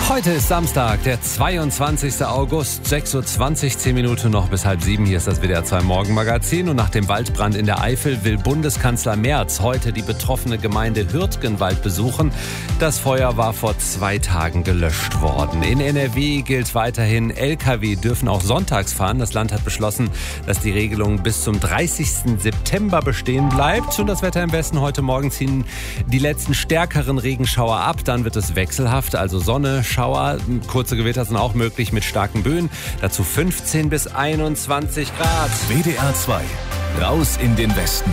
Heute ist Samstag, der 22. August, 6.20 Uhr, 10 Minuten noch bis 6:30. Hier ist das WDR 2 Morgenmagazin. Und nach dem Waldbrand in der Eifel will Bundeskanzler Merz heute die betroffene Gemeinde Hürtgenwald besuchen. Das Feuer war vor 2 Tagen gelöscht worden. In NRW gilt weiterhin, Lkw dürfen auch sonntags fahren. Das Land hat beschlossen, dass die Regelung bis zum 30. September bestehen bleibt. Und das Wetter im Westen: heute Morgen ziehen die letzten stärkeren Regenschauer ab. Dann wird es wechselhaft, also Sonne, Schauer, kurze Gewitter sind auch möglich mit starken Böen. Dazu 15 bis 21 Grad. WDR 2, raus in den Westen.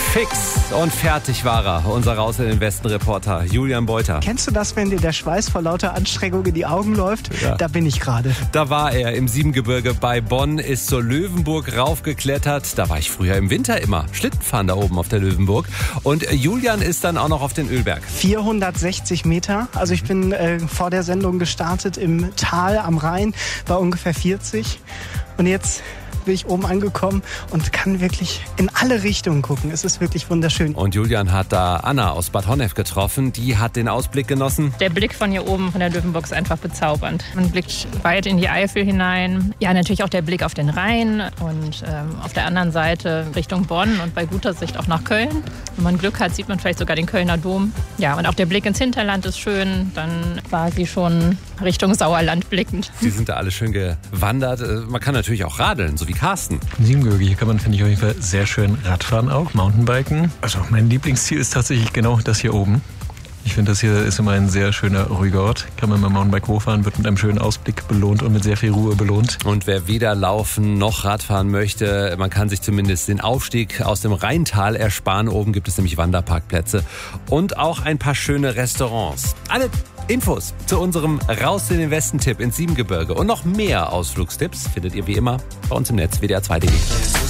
Fix und fertig war er, unser Raus in den Westen-Reporter Julian Beuter. Kennst du das, wenn dir der Schweiß vor lauter Anstrengung in die Augen läuft? Ja. Da bin ich gerade. Da war er im Siebengebirge bei Bonn, ist zur Löwenburg raufgeklettert. Da war ich früher im Winter immer Schlittenfahren da oben auf der Löwenburg. Und Julian ist dann auch noch auf den Ölberg. 460 Meter. Also ich bin vor der Sendung gestartet im Tal am Rhein, war ungefähr 40. Und jetzt bin ich oben angekommen und kann wirklich in alle Richtungen gucken. Es ist wirklich wunderschön. Und Julian hat da Anna aus Bad Honnef getroffen. Die hat den Ausblick genossen. Der Blick von hier oben, von der Löwenburg, ist einfach bezaubernd. Man blickt weit in die Eifel hinein. Ja, natürlich auch der Blick auf den Rhein und auf der anderen Seite Richtung Bonn und bei guter Sicht auch nach Köln. Wenn man Glück hat, sieht man vielleicht sogar den Kölner Dom. Ja, und auch der Blick ins Hinterland ist schön. Dann quasi schon Richtung Sauerland blickend. Sie sind da alle schön gewandert. Man kann natürlich auch radeln, so wie Carsten. Im Siebengebirge, hier kann man, finde ich, auf jeden Fall sehr schön Radfahren auch, Mountainbiken. Also mein Lieblingsziel ist tatsächlich genau das hier oben. Ich finde, das hier ist immer ein sehr schöner, ruhiger Ort. Kann man mit dem Mountainbike hochfahren, wird mit einem schönen Ausblick belohnt und mit sehr viel Ruhe belohnt. Und wer weder laufen noch Radfahren möchte, man kann sich zumindest den Aufstieg aus dem Rheintal ersparen. Oben gibt es nämlich Wanderparkplätze und auch ein paar schöne Restaurants. Alle Infos zu unserem Raus in den Westen-Tipp ins Siebengebirge und noch mehr Ausflugstipps findet ihr wie immer bei uns im Netz wdr2.de.